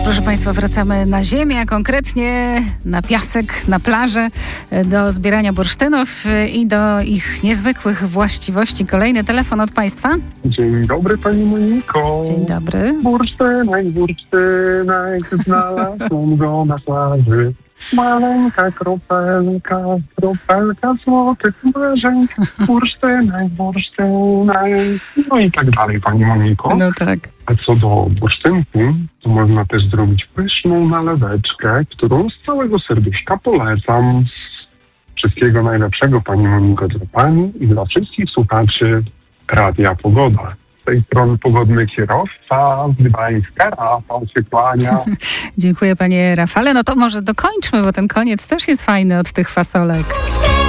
proszę Państwa, wracamy na ziemię, a konkretnie na piasek, na plażę, do zbierania bursztynów i do ich niezwykłych właściwości. Kolejny telefon od Państwa. Dzień dobry, pani Moniko. Dzień dobry. Bursztynek, znalazłem go na plaży. Maleńka kropelka złotych marzeń. Bursztynek. No i tak dalej, pani Moniko. No tak. A co do bursztynku, to można też zrobić pyszną naleweczkę, którą z całego serduszka polecam. Wszystkiego najlepszego, pani Moniko, dla pani i dla wszystkich słuchaczy Radia Pogoda. Z tej strony pogodny kierowca z Gdańska, Rafał się kłania. Dziękuję, panie Rafale. No to może dokończmy, bo ten koniec też jest fajny od tych fasolek.